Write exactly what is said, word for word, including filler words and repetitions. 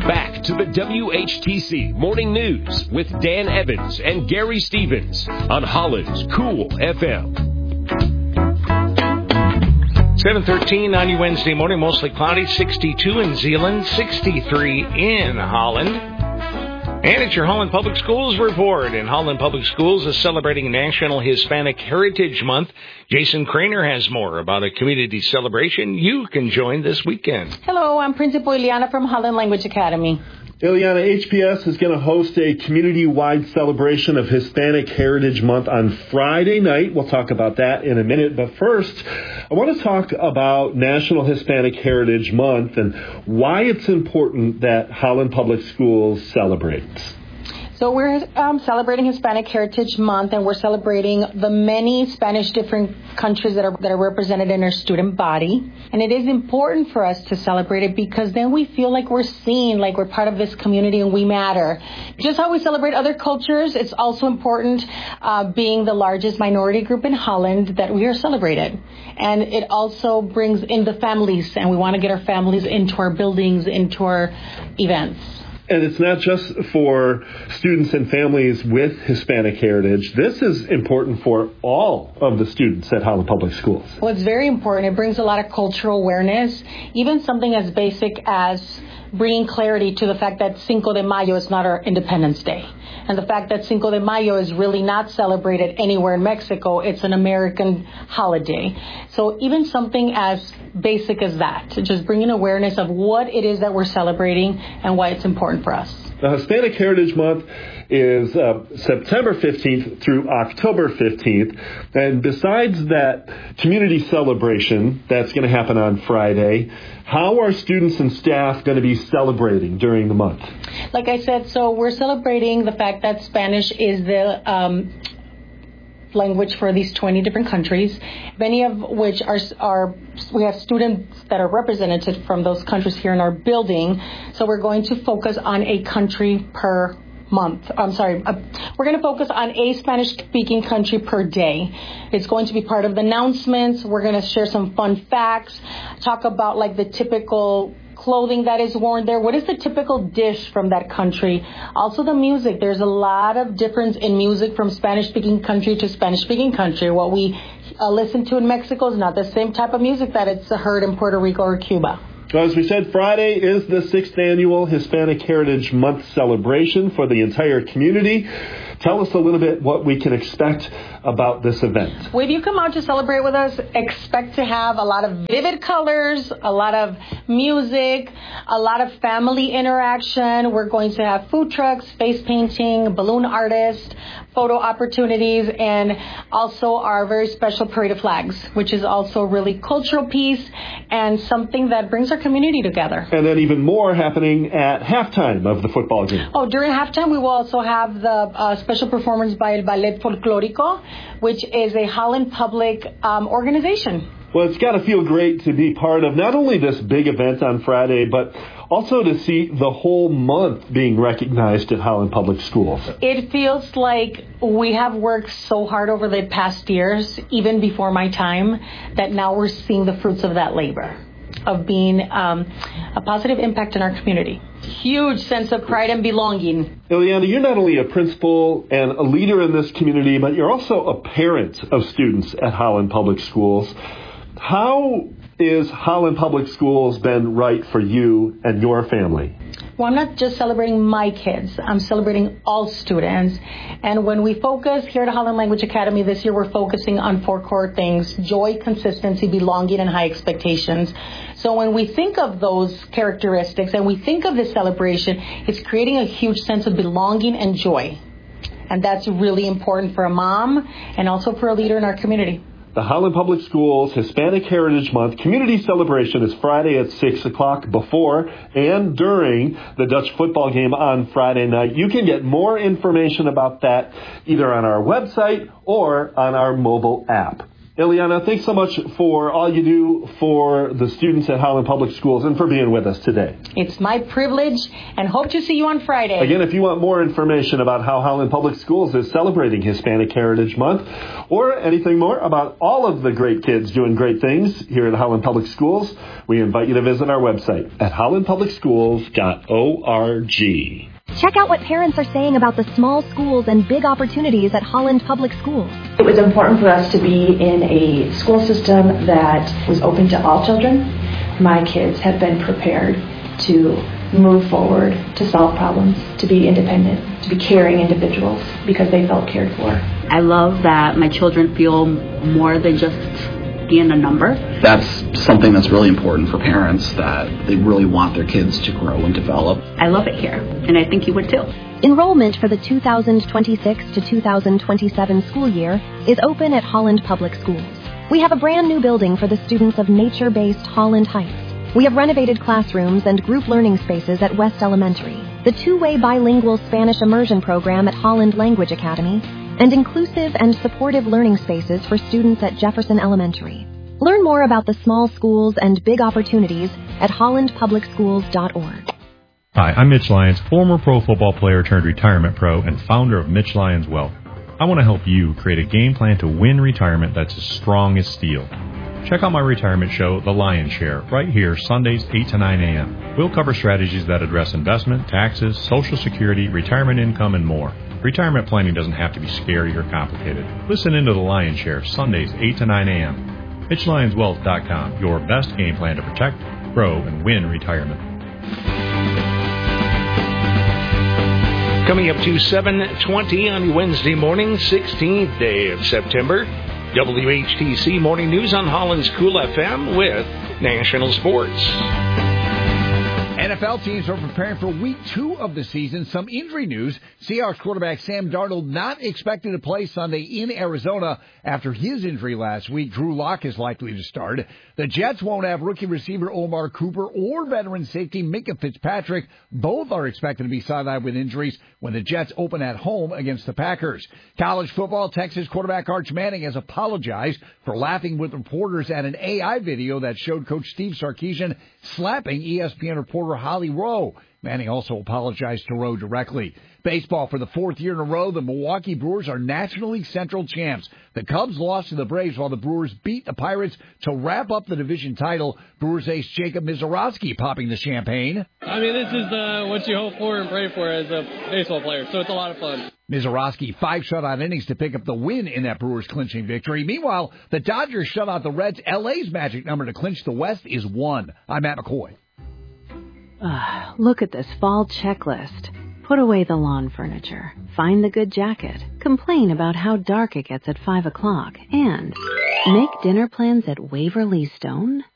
Back to the W H T C Morning News with Dan Evans and Gary Stevens on Holland's Cool F M. seven thirteen on your Wednesday morning, mostly cloudy, sixty-two in Zeeland, sixty-three in Holland. And it's your Holland Public Schools report. And Holland Public Schools is celebrating National Hispanic Heritage Month. Jason Craner has more about a community celebration you can join this weekend. Hello, I'm Principal Ileana from Holland Language Academy. Ileana, H P S is going to host a community-wide celebration of Hispanic Heritage Month on Friday night. We'll talk about that in a minute. But first, I want to talk about National Hispanic Heritage Month and why it's important that Holland Public Schools celebrates. So we're um, celebrating Hispanic Heritage Month, and we're celebrating the many Spanish different countries that are that are represented in our student body. And it is important for us to celebrate it because then we feel like we're seen, like we're part of this community and we matter. Just how we celebrate other cultures, it's also important, uh, being the largest minority group in Holland, that we are celebrated. And it also brings in the families, and we want to get our families into our buildings, into our events. And it's not just for students and families with Hispanic heritage. This is important for all of the students at Holland Public Schools. Well, it's very important. It brings a lot of cultural awareness, even something as basic as bringing clarity to the fact that Cinco de Mayo is not our Independence Day. And the fact that Cinco de Mayo is really not celebrated anywhere in Mexico. It's an American holiday. So even something as basic as that, just bringing awareness of what it is that we're celebrating and why it's important for us. The Hispanic Heritage Month is uh, September fifteenth through October fifteenth. And besides that community celebration that's going to happen on Friday, how are students and staff going to be celebrating during the month? Like I said, so we're celebrating the fact that Spanish is the um, language for these twenty different countries, many of which are, are, we have students that are represented from those countries here in our building. So we're going to focus on a country per month. I'm sorry. Uh, we're going to focus on a Spanish-speaking country per day. It's going to be part of the announcements. We're going to share some fun facts, talk about like the typical clothing that is worn there. What is the typical dish from that country? Also the music. There's a lot of difference in music from Spanish-speaking country to Spanish-speaking country. What we uh, listen to in Mexico is not the same type of music that it's heard in Puerto Rico or Cuba. Well, as we said, Friday is the sixth annual Hispanic Heritage Month celebration for the entire community. Tell us a little bit what we can expect about this event. Well, if you come out to celebrate with us, expect to have a lot of vivid colors, a lot of music, a lot of family interaction. We're going to have food trucks, face painting, balloon artists, photo opportunities, and also our very special parade of flags, which is also a really cultural piece and something that brings our community together. And then even more happening at halftime of the football game. Oh, during halftime, we will also have the uh, special performance by El Ballet Folklórico, which is a Holland Public um, organization. Well, it's got to feel great to be part of not only this big event on Friday, but also to see the whole month being recognized at Holland Public Schools. It feels like we have worked so hard over the past years, even before my time, that now we're seeing the fruits of that labor, of being um, a positive impact in our community. Huge sense of pride and belonging. Ileana, you're not only a principal and a leader in this community, but you're also a parent of students at Holland Public Schools. How is Holland Public Schools been right for you and your family? Well, I'm not just celebrating my kids. I'm celebrating all students. And when we focus here at Holland Language Academy this year, we're focusing on four core things: joy, consistency, belonging, and high expectations. So when we think of those characteristics and we think of this celebration, it's creating a huge sense of belonging and joy. And that's really important for a mom and also for a leader in our community. The Holland Public Schools Hispanic Heritage Month community celebration is Friday at six o'clock before and during the Dutch football game on Friday night. You can get more information about that either on our website or on our mobile app. Ileana, thanks so much for all you do for the students at Holland Public Schools and for being with us today. It's my privilege, and hope to see you on Friday. Again, if you want more information about how Holland Public Schools is celebrating Hispanic Heritage Month, or anything more about all of the great kids doing great things here at Holland Public Schools, we invite you to visit our website at holland public schools dot org. Check out what parents are saying about the small schools and big opportunities at Holland Public Schools. It was important for us to be in a school system that was open to all children. My kids have been prepared to move forward, to solve problems, to be independent, to be caring individuals because they felt cared for. I love that my children feel more than just being a number. That's something that's really important for parents, that they really want their kids to grow and develop. I love it here, and I think you would too. Enrollment for the two thousand twenty-six to two thousand twenty-seven school year is open at Holland Public Schools. We have a brand new building for the students of nature-based Holland Heights. We have renovated classrooms and group learning spaces at West Elementary, the two-way bilingual Spanish immersion program at Holland Language Academy, and inclusive and supportive learning spaces for students at Jefferson Elementary. Learn more about the small schools and big opportunities at holland public schools dot org. Hi, I'm Mitch Lyons, former pro football player turned retirement pro and founder of Mitch Lyons Wealth. I want to help you create a game plan to win retirement that's as strong as steel. Check out my retirement show, The Lion's Share, right here, Sundays, eight to nine a.m. We'll cover strategies that address investment, taxes, Social Security, retirement income, and more. Retirement planning doesn't have to be scary or complicated. Listen into The Lion's Share, Sundays, eight to nine a.m. Mitch Lyons Wealth dot com, your best game plan to protect, grow, and win retirement. Coming up to seven twenty on Wednesday morning, sixteenth day of September. W H T C Morning News on Holland's Cool F M with National Sports. N F L teams are preparing for week two of the season. Some injury news. Seahawks quarterback Sam Darnold not expected to play Sunday in Arizona after his injury last week. Drew Lock is likely to start. The Jets won't have rookie receiver Omar Cooper or veteran safety Minkah Fitzpatrick. Both are expected to be sidelined with injuries when the Jets open at home against the Packers. College football, Texas quarterback Arch Manning has apologized for laughing with reporters at an A I video that showed Coach Steve Sarkisian slapping E S P N reporter Holly Rowe. Manning also apologized to Rowe directly. Baseball, for the fourth year in a row, the Milwaukee Brewers are National League Central champs. The Cubs lost to the Braves while the Brewers beat the Pirates to wrap up the division title. Brewers ace Jacob Misiorowski popping the champagne. I mean, this is uh, what you hope for and pray for as a baseball player, so it's a lot of fun. Misiorowski, five shutout innings to pick up the win in that Brewers clinching victory. Meanwhile, the Dodgers shut out the Reds. L A's magic number to clinch the West is one. I'm Matt McCoy. Uh, look at this fall checklist. Put away the lawn furniture. Find the good jacket. Complain about how dark it gets at five o'clock. And make dinner plans at Waverly Stone?